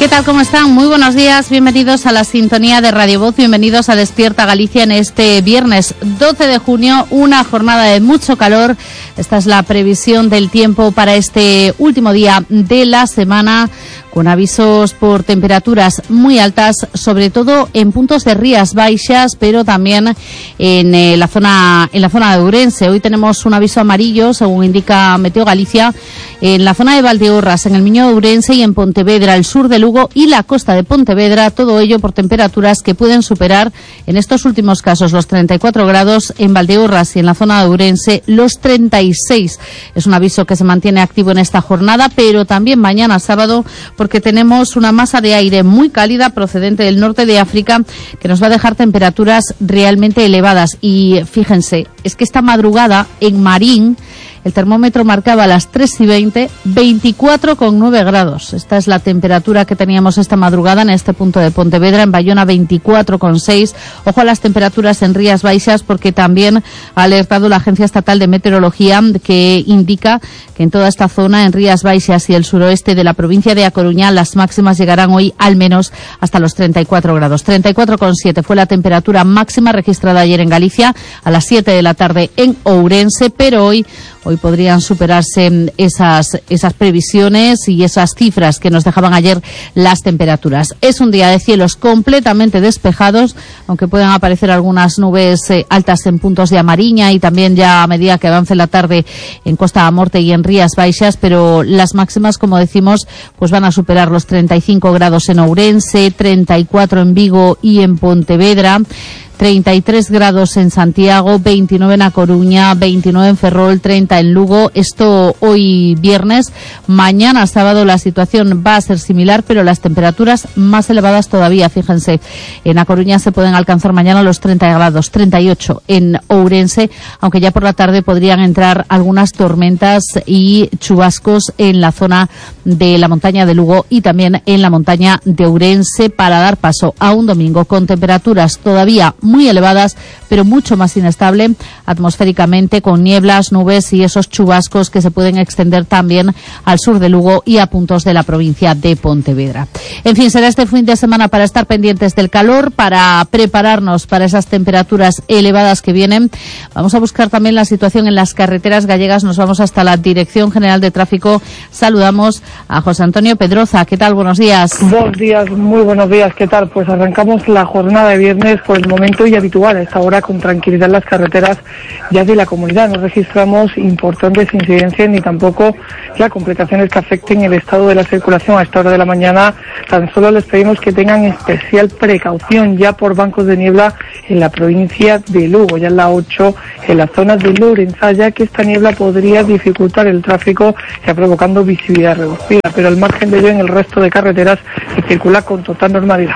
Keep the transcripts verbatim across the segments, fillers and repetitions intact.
¿Qué tal? ¿Cómo están? Muy buenos días, bienvenidos a la sintonía de Radio Voz, bienvenidos a Despierta Galicia en este viernes doce de junio, una jornada de mucho calor. Esta es la previsión del tiempo para este último día de la semana, con avisos por temperaturas muy altas, sobre todo en puntos de Rías Baixas, pero también en eh, la zona en la zona de Ourense. Hoy tenemos un aviso amarillo, según indica Meteo Galicia, en la zona de Valdeorras, en el Miño de Ourense y en Pontevedra, el sur de Lugo y la costa de Pontevedra, todo ello por temperaturas que pueden superar en estos últimos casos los treinta y cuatro grados, en Valdeorras y en la zona de Ourense los treinta y seis. Es un aviso que se mantiene activo en esta jornada, pero también mañana sábado, porque tenemos una masa de aire muy cálida procedente del norte de África que nos va a dejar temperaturas realmente elevadas. Y fíjense, es que esta madrugada en Marín el termómetro marcaba a las tres y veinte, veinticuatro coma nueve grados. Esta es la temperatura que teníamos esta madrugada en este punto de Pontevedra. En Bayona, veinticuatro coma seis. Ojo a las temperaturas en Rías Baixas, porque también ha alertado la Agencia Estatal de Meteorología, que indica que en toda esta zona, en Rías Baixas y el suroeste de la provincia de A Coruña, las máximas llegarán hoy al menos hasta los treinta y cuatro grados. treinta y cuatro coma siete fue la temperatura máxima registrada ayer en Galicia, a las siete de la tarde en Ourense, pero hoy Hoy podrían superarse esas, esas previsiones y esas cifras que nos dejaban ayer las temperaturas. Es un día de cielos completamente despejados, aunque puedan aparecer algunas nubes eh, altas en puntos de Amariña y también ya a medida que avance la tarde en Costa da Morte y en Rías Baixas, pero las máximas, como decimos, pues van a superar los treinta y cinco grados en Ourense, treinta y cuatro en Vigo y en Pontevedra, treinta y tres grados en Santiago, veintinueve en A Coruña, veintinueve en Ferrol, treinta en Lugo. Esto hoy viernes. Mañana sábado la situación va a ser similar, pero las temperaturas más elevadas todavía. Fíjense, en A Coruña se pueden alcanzar mañana los treinta grados, treinta y ocho en Ourense, aunque ya por la tarde podrían entrar algunas tormentas y chubascos en la zona de la montaña de Lugo y también en la montaña de Ourense, para dar paso a un domingo con temperaturas todavía muy elevadas, pero mucho más inestable atmosféricamente, con nieblas, nubes y esos chubascos que se pueden extender también al sur de Lugo y a puntos de la provincia de Pontevedra. En fin, será este fin de semana para estar pendientes del calor, para prepararnos para esas temperaturas elevadas que vienen. Vamos a buscar también la situación en las carreteras gallegas. Nos vamos hasta la Dirección General de Tráfico. Saludamos a José Antonio Pedroza. ¿Qué tal? Buenos días. Buenos días, muy buenos días. ¿Qué tal? Pues arrancamos la jornada de viernes por el momento y habitual. A esta hora, con tranquilidad en las carreteras ya de la comunidad. No registramos importantes incidencias ni tampoco ya complicaciones que afecten el estado de la circulación a esta hora de la mañana. Tan solo les pedimos que tengan especial precaución ya por bancos de niebla en la provincia de Lugo, ya en la ocho, en la zona de Lourenzá, ya que esta niebla podría dificultar el tráfico, ya provocando visibilidad reducida, pero al margen de ello, en el resto de carreteras se circula con total normalidad.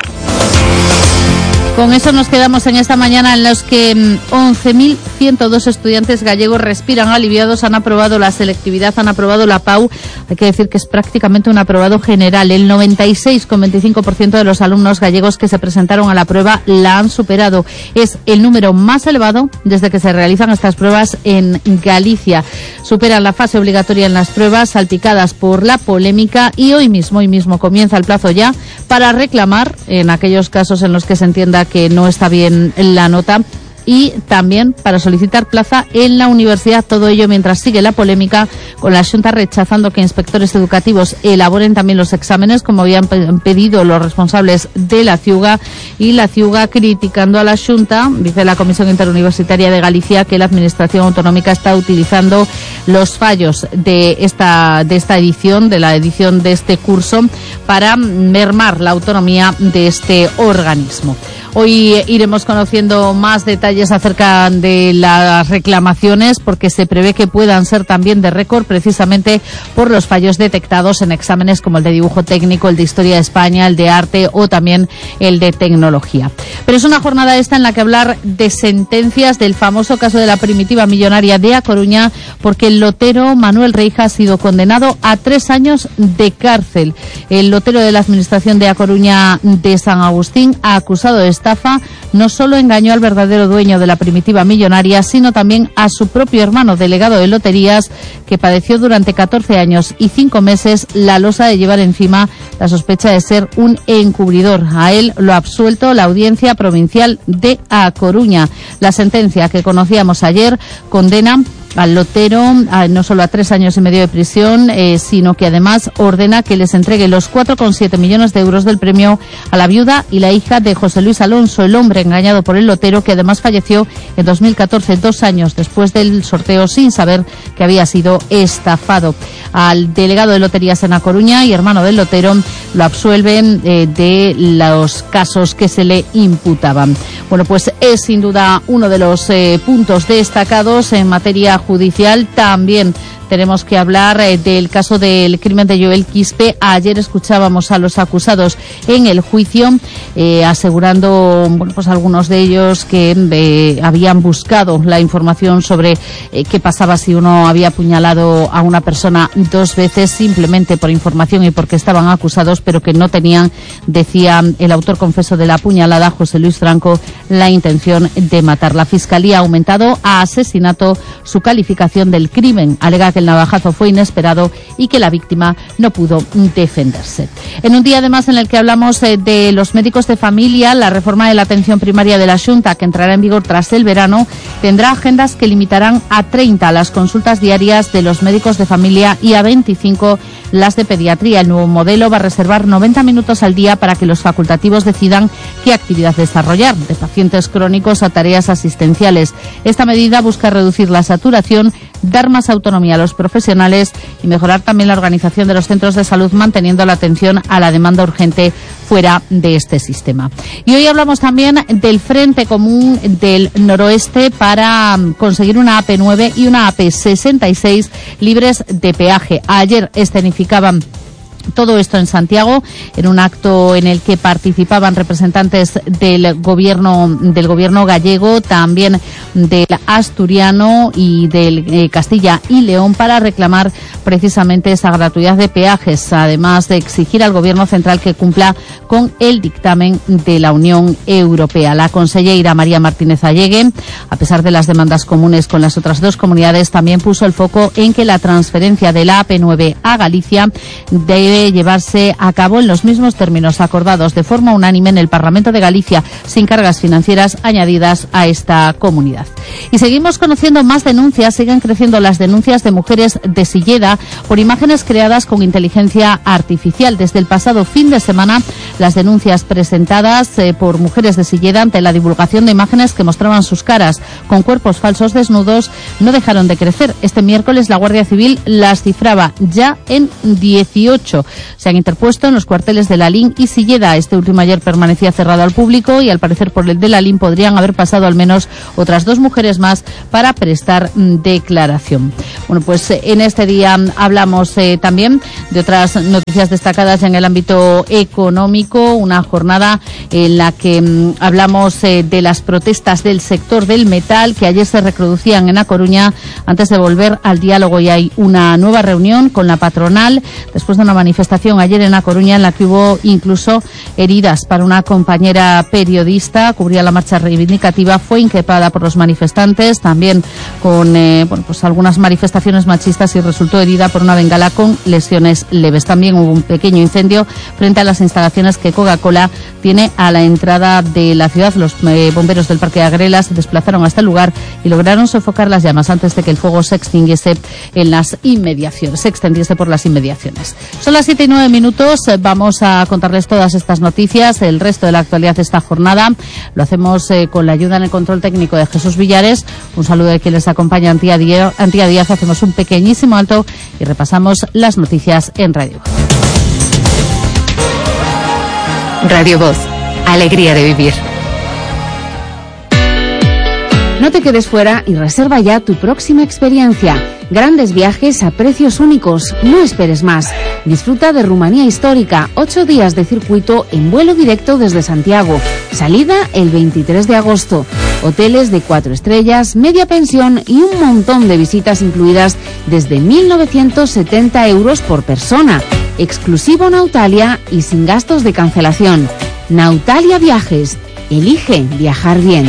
Con eso nos quedamos en esta mañana, en los que once mil ciento dos estudiantes gallegos respiran aliviados, han aprobado la selectividad, han aprobado la P A U. Hay que decir que es prácticamente un aprobado general. El noventa y seis coma veinticinco por ciento de los alumnos gallegos que se presentaron a la prueba la han superado. Es el número más elevado desde que se realizan estas pruebas en Galicia. Superan la fase obligatoria en las pruebas, salpicadas por la polémica, y hoy mismo, hoy mismo comienza el plazo ya para reclamar, en aquellos casos en los que se entienda que no está bien la nota, y también para solicitar plaza en la universidad. Todo ello mientras sigue la polémica, con la Xunta rechazando que inspectores educativos elaboren también los exámenes, como habían pedido los responsables de la Ciuga, y la Ciuga criticando a la Xunta. Dice la Comisión Interuniversitaria de Galicia que la Administración Autonómica está utilizando los fallos de esta, de esta edición, de la edición de este curso, para mermar la autonomía de este organismo. Hoy iremos conociendo más detalles acerca de las reclamaciones, porque se prevé que puedan ser también de récord, precisamente por los fallos detectados en exámenes como el de dibujo técnico, el de Historia de España, el de arte o también el de tecnología. Pero es una jornada esta en la que hablar de sentencias, del famoso caso de la primitiva millonaria de A Coruña, porque el lotero Manuel Reija ha sido condenado a tres años de cárcel. El lotero de la Administración de A Coruña de San Agustín, acusado de estafa, no solo engañó al verdadero dueño de la primitiva millonaria, sino también a su propio hermano, delegado de loterías, que padeció durante catorce años y cinco meses la losa de llevar encima la sospecha de ser un encubridor. A él lo ha absuelto la Audiencia Provincial de A Coruña. La sentencia que conocíamos ayer condena al lotero a, no solo a tres años y medio de prisión, eh, sino que además ordena que les entregue los cuatro coma siete millones de euros del premio a la viuda y la hija de José Luis Alonso, el hombre engañado por el lotero, que además falleció en dos mil catorce, dos años después del sorteo, sin saber que había sido estafado. Al delegado de loterías en A Coruña y hermano del lotero lo absuelven eh, de los casos que se le imputaban. Bueno, pues es sin duda uno de los eh, puntos destacados en materia judicial. También tenemos que hablar eh, del caso del crimen de Joel Quispe. Ayer escuchábamos a los acusados en el juicio, eh, asegurando, bueno, pues algunos de ellos que eh, habían buscado la información sobre eh, qué pasaba si uno había apuñalado a una persona dos veces simplemente por información y porque estaban acusados, pero que no tenían, decía el autor confeso de la apuñalada, José Luis Franco, la intención de matar. La Fiscalía ha aumentado a asesinato su calificación del crimen. Alega que el navajazo fue inesperado y que la víctima no pudo defenderse. En un día además en el que hablamos eh, de los médicos de familia, la reforma de la atención primaria de la Xunta, que entrará en vigor tras el verano, tendrá agendas que limitarán a treinta las consultas diarias de los médicos de familia y a veinticinco las de pediatría. El nuevo modelo va a reservar noventa minutos al día para que los facultativos decidan qué actividad desarrollar, de pacientes crónicos a tareas asistenciales. Esta medida busca reducir la saturación, dar más autonomía a los profesionales y mejorar también la organización de los centros de salud, manteniendo la atención a la demanda urgente fuera de este sistema. Y hoy hablamos también del Frente Común del Noroeste para conseguir una A P nueve y una A P sesenta y seis libres de peaje. Ayer escenificaban todo esto en Santiago, en un acto en el que participaban representantes del gobierno del gobierno gallego, también del asturiano y del eh, Castilla y León, para reclamar precisamente esa gratuidad de peajes, además de exigir al gobierno central que cumpla con el dictamen de la Unión Europea. La consellera María Martínez Allegue, a pesar de las demandas comunes con las otras dos comunidades, también puso el foco en que la transferencia de la A P nueve a Galicia debe llevarse a cabo en los mismos términos acordados de forma unánime en el Parlamento de Galicia, sin cargas financieras añadidas a esta comunidad. Y seguimos conociendo más denuncias, siguen creciendo las denuncias de mujeres de Silleda por imágenes creadas con inteligencia artificial. Desde el pasado fin de semana, las denuncias presentadas eh, por mujeres de Silleda ante la divulgación de imágenes que mostraban sus caras con cuerpos falsos desnudos no dejaron de crecer. Este miércoles la Guardia Civil las cifraba ya en dieciocho. Se han interpuesto en los cuarteles de Lalín y Silleda. Este último ayer permanecía cerrado al público y al parecer por el de Lalín podrían haber pasado al menos otras dos mujeres más para prestar mm, declaración. Bueno, pues eh, en este día hablamos eh, también de otras noticias destacadas en el ámbito económico, una jornada en la que mm, hablamos eh, de las protestas del sector del metal que ayer se reproducían en A Coruña antes de volver al diálogo, y hay una nueva reunión con la patronal después de una manifestación ayer en A Coruña en la que hubo incluso heridas para una compañera periodista, cubría la marcha reivindicativa, fue increpada por los manifestantes, también con eh, bueno, pues algunas manifestaciones machistas, y resultó herida por una bengala con lesiones leves. También hubo un pequeño incendio frente a las instalaciones que Coca-Cola tiene a la entrada de la ciudad. Los eh, bomberos del Parque de Agrela se desplazaron hasta el lugar y lograron sofocar las llamas antes de que el fuego se extinguiese en las inmediaciones, se extendiese por las inmediaciones. Son las siete y nueve minutos, vamos a contarles todas estas noticias, el resto de la actualidad de esta jornada. Lo hacemos eh, con la ayuda en el control técnico de Jesús Villares. Un saludo de quien les acompaña, Antía Díaz. Antía Díaz. Hacemos un pequeñísimo alto y repasamos las noticias en Radio Voz. Radio Voz, alegría de vivir. No te quedes fuera y reserva ya tu próxima experiencia. Grandes viajes a precios únicos. No esperes más. Disfruta de Rumanía Histórica. Ocho días de circuito en vuelo directo desde Santiago. Salida el veintitrés de agosto. Hoteles de cuatro estrellas, media pensión y un montón de visitas incluidas desde mil novecientos setenta euros por persona. exclusivo Nautalia y sin gastos de cancelación. Nautalia Viajes. Elige viajar bien.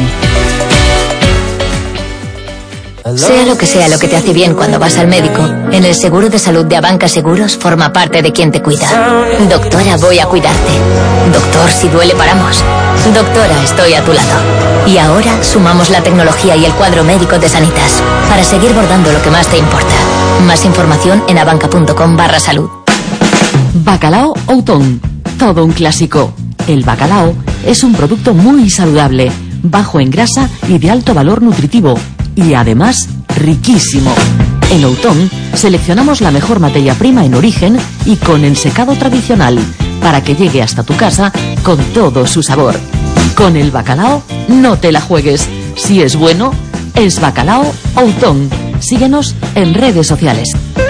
Sea lo que sea lo que te hace bien cuando vas al médico, en el seguro de salud de Abanca Seguros forma parte de quien te cuida. Doctora, voy a cuidarte. Doctor, si duele paramos. Doctora, estoy a tu lado. Y ahora sumamos la tecnología y el cuadro médico de Sanitas para seguir bordando lo que más te importa. Más información en abanca.com barra salud. Bacalao Outón. Todo un clásico. El bacalao es un producto muy saludable, bajo en grasa y de alto valor nutritivo. Y además, riquísimo. En Outón seleccionamos la mejor materia prima en origen y con ensecado tradicional, para que llegue hasta tu casa con todo su sabor. Con el bacalao, no te la juegues. Si es bueno, es Bacalao Outón. Síguenos en redes sociales.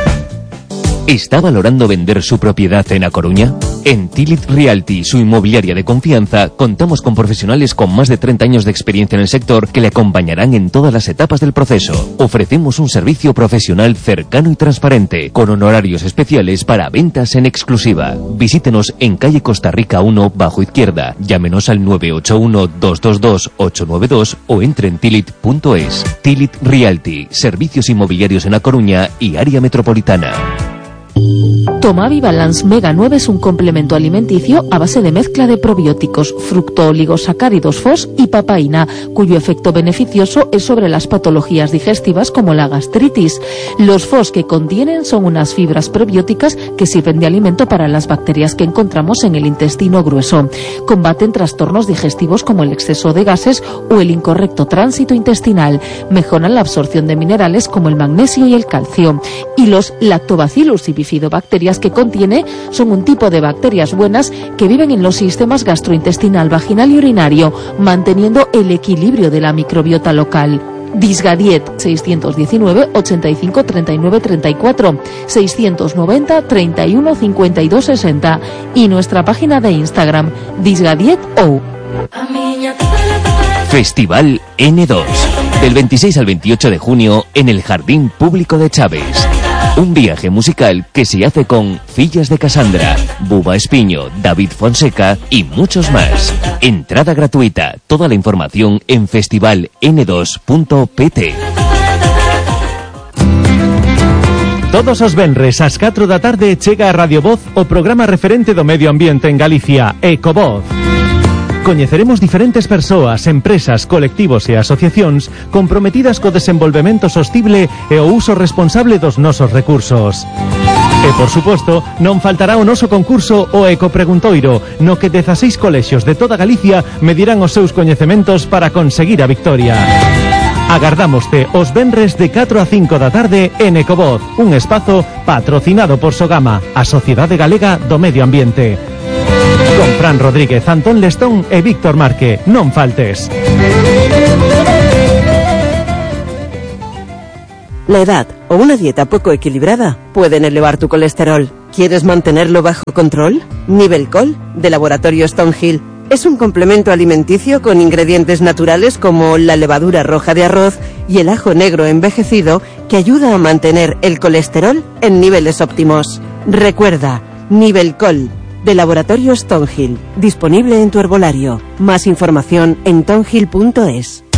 ¿Está valorando vender su propiedad en A Coruña? En Tilit Realty, su inmobiliaria de confianza, contamos con profesionales con más de treinta años de experiencia en el sector que le acompañarán en todas las etapas del proceso. Ofrecemos un servicio profesional cercano y transparente, con honorarios especiales para ventas en exclusiva. Visítenos en calle Costa Rica uno, bajo izquierda. Llámenos al nueve ocho uno, dos dos dos, ocho nueve dos o entre en tilit punto es. Tilit Realty, servicios inmobiliarios en A Coruña y área metropolitana. Tomavi Balance Mega nueve es un complemento alimenticio a base de mezcla de probióticos, fructooligosacáridos F O S y papaína, cuyo efecto beneficioso es sobre las patologías digestivas como la gastritis. Los F O S que contienen son unas fibras probióticas que sirven de alimento para las bacterias que encontramos en el intestino grueso. Combaten trastornos digestivos como el exceso de gases o el incorrecto tránsito intestinal. Mejoran la absorción de minerales como el magnesio y el calcio. Y los lactobacillus y bifidobacterias que contiene son un tipo de bacterias buenas que viven en los sistemas gastrointestinal, vaginal y urinario, manteniendo el equilibrio de la microbiota local. Disgadiet seiscientos diecinueve, ochenta y cinco, treinta y nueve, treinta y cuatro, seiscientos noventa, treinta y uno, cincuenta y dos, sesenta y nuestra página de Instagram Disgadiet O. Festival N dos, del veintiséis al veintiocho de junio en el Jardín Público de Chaves. Un viaje musical que se hace con Fillas de Cassandra, Buba Espiño, David Fonseca y muchos más. Entrada gratuita. Toda la información en festival n dos punto p t. Todos os venres ás catro da tarde chega a Radio Voz o programa referente do medio ambiente en Galicia, Ecovoz. Coñeceremos diferentes persoas, empresas, colectivos e asociacións comprometidas co desenvolvemento sostible e o uso responsable dos nosos recursos. E, por suposto, non faltará o noso concurso o Ecopreguntoiro, no que dezaseis colexios de toda Galicia medirán os seus coñecementos para conseguir a victoria. Agardámoste os venres de catro a cinco da tarde en Ecovoz, un espazo patrocinado por Sogama, a Sociedade Galega do Medio Ambiente. Con Fran Rodríguez, Antón Lestón e Víctor Marque. Non faltes. La edad o una dieta poco equilibrada pueden elevar tu colesterol. ¿Quieres mantenerlo bajo control? Nivelcol, de Laboratorio Stonehill, es un complemento alimenticio con ingredientes naturales como la levadura roja de arroz y el ajo negro envejecido que ayuda a mantener el colesterol en niveles óptimos. Recuerda, Nivelcol, de Laboratorio Stonehill, disponible en tu herbolario. Más información en tonhill punto es.